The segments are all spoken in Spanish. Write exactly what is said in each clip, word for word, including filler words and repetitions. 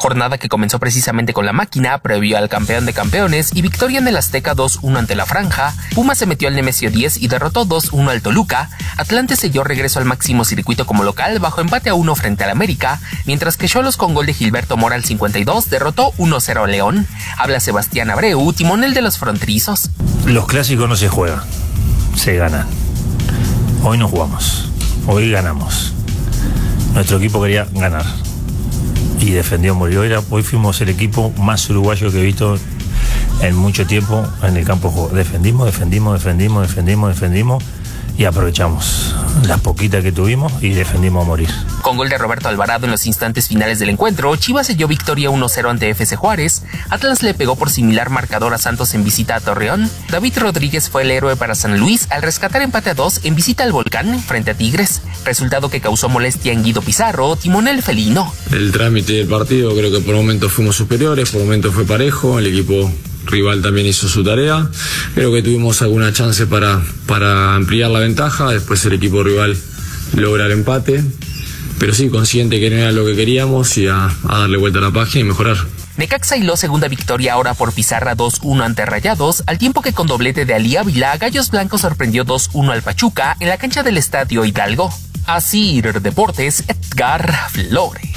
jornada que comenzó precisamente con la máquina, previo al campeón de campeones y victoria en el Azteca dos uno ante la Franja. Pumas se metió al Nemesio diez y derrotó dos uno al Toluca. Atlante selló regreso al máximo circuito como local bajo empate a uno frente al América, mientras que Xolos con gol de Gilberto Mora al cincuenta y dos derrotó uno cero a León. Habla Sebastián Abreu, timonel de los fronterizos. Los clásicos no se juegan, se ganan. Hoy no jugamos, hoy ganamos. Nuestro equipo quería ganar y defendió muy bien. Hoy fuimos el equipo más uruguayo que he visto en mucho tiempo en el campo de juego. Defendimos, defendimos, defendimos, defendimos, defendimos y aprovechamos las poquitas que tuvimos y defendimos a morir. Con gol de Roberto Alvarado en los instantes finales del encuentro, Chivas selló victoria uno cero ante F C Juárez. Atlas le pegó por similar marcador a Santos en visita a Torreón. David Rodríguez fue el héroe para San Luis al rescatar empate a dos en visita al Volcán frente a Tigres, resultado que causó molestia en Guido Pizarro, timonel felino. El trámite del partido creo que por momentos fuimos superiores, por momentos fue parejo, el equipo rival también hizo su tarea, creo que tuvimos alguna chance para, para ampliar la ventaja, después el equipo rival logra el empate, pero sí, consciente que no era lo que queríamos y a, a darle vuelta a la página y mejorar. Necaxa hiló segunda victoria ahora por pizarra dos uno ante Rayados, al tiempo que con doblete de Ali Ávila, Gallos Blancos sorprendió dos uno al Pachuca en la cancha del Estadio Hidalgo. Asir Deportes, Edgar Flores.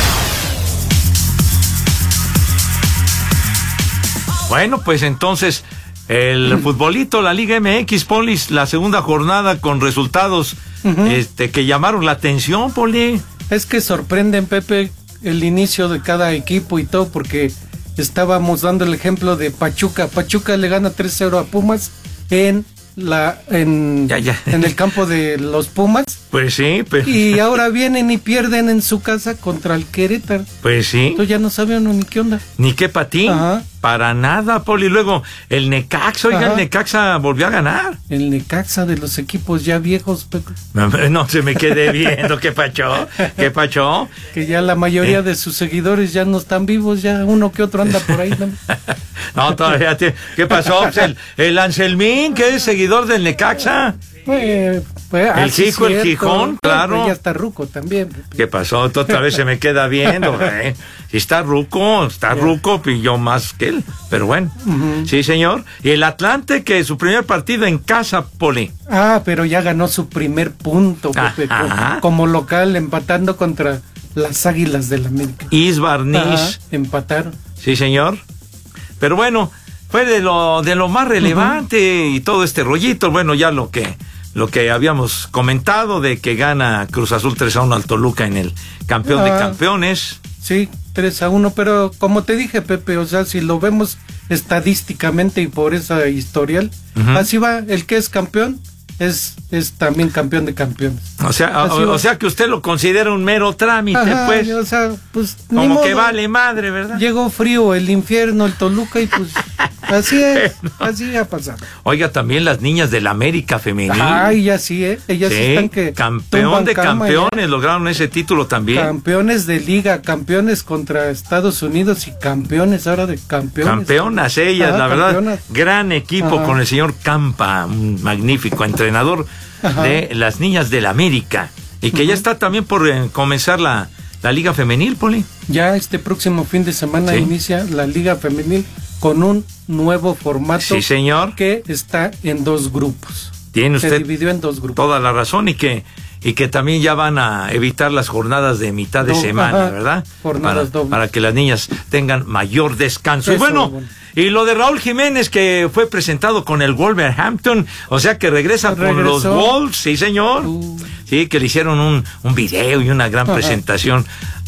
Bueno, pues entonces el futbolito, la Liga M X, Polis, la segunda jornada con resultados uh-huh. este, que llamaron la atención, Poli. Es que sorprenden, Pepe, el inicio de cada equipo y todo, porque estábamos dando el ejemplo de Pachuca. Pachuca le gana tres cero a Pumas en la en, ya, ya. en el campo de los Pumas. Pues sí, pero... Y ahora vienen y pierden en su casa contra el Querétaro. Pues sí. Entonces ya no sabían ni qué onda. Ni qué patín. Ajá. Para nada, Poli. Luego, el Necaxa, oiga, Ajá. el Necaxa volvió a ganar. El Necaxa de los equipos ya viejos, Pepe. No se me quede viendo, ¿qué pachó? ¿Qué pachó? Que ya la mayoría ¿Eh? de sus seguidores ya no están vivos, ya uno que otro anda por ahí, ¿no? No, todavía tiene... ¿Qué pasó? Pues el, el Anselmín, que es seguidor del Necaxa. Pues, pues, el Jico, el Gijón, claro. Pues ya está ruco también. ¿Qué pasó? Otra vez se me queda viendo. ¿eh? Está ruco, está yeah. ruco, y yo más que él. Pero bueno, uh-huh. sí, señor. Y el Atlante, que su primer partido en casa, Poli. Ah, pero ya ganó su primer punto, Pepe, como, como local, empatando contra las Águilas del América. Isbarniz. Empataron. Sí, señor. Pero bueno, fue de lo de lo más relevante uh-huh. y todo este rollito. Bueno, ya lo que lo que habíamos comentado de que gana Cruz Azul tres a uno al Toluca en el campeón ah, de campeones. Sí, tres a uno, pero como te dije, Pepe, o sea, si lo vemos estadísticamente y por esa historial, uh-huh. así va, el que es campeón es es también campeón de campeones. O sea, o, o sea que usted lo considera un mero trámite. Ajá, pues. O sea, pues como ni que modo. Vale madre, ¿verdad? Llegó frío el infierno, el Toluca, y pues así es, no. así ha pasado. Oiga, también las niñas del América femenil. Ay, así es, ellas sí, están que campeón de campeones, ya. Lograron ese título también. Campeones de liga, campeones contra Estados Unidos y campeones ahora de campeones. Campeonas ellas, Ajá, la verdad, campeonas. Gran equipo Ajá. con el señor Campa, un magnífico entrenador Ajá. de las niñas del América, y que uh-huh. ya está también por eh, comenzar la, la Liga Femenil, Poli. Ya este próximo fin de semana ¿Sí? inicia la Liga Femenil con un nuevo formato. Sí, señor. Que está en dos grupos. Tiene usted Se dividió en dos grupos. Toda la razón, y que y que también ya van a evitar las jornadas de mitad de no, semana, ajá, ¿verdad? Jornadas para, dobles. Para que las niñas tengan mayor descanso. Eso, y bueno, bueno, y lo de Raúl Jiménez, que fue presentado con el Wolverhampton, o sea que regresa Regresó. con los Wolves, sí señor. Uh. Sí, que le hicieron un, un video y una gran ajá. presentación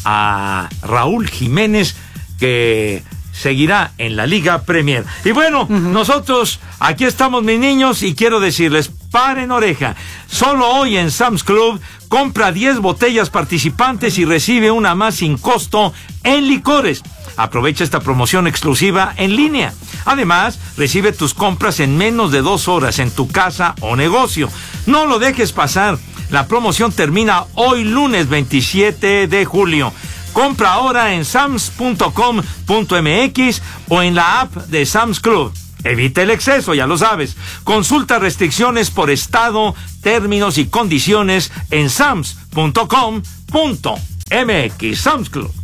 a Raúl Jiménez, que seguirá en la Liga Premier. Y bueno, uh-huh. nosotros aquí estamos, mis niños, y quiero decirles, paren oreja, solo hoy en Sam's Club compra diez botellas participantes y recibe una más sin costo en licores. Aprovecha esta promoción exclusiva en línea. Además, recibe tus compras en menos de dos horas en tu casa o negocio. No lo dejes pasar. La promoción termina hoy lunes veintisiete de julio. Compra ahora en sams punto com punto m x o en la app de Sam's Club. Evita el exceso, ya lo sabes. Consulta restricciones por estado, términos y condiciones en sams punto com punto m x. Sam's Club.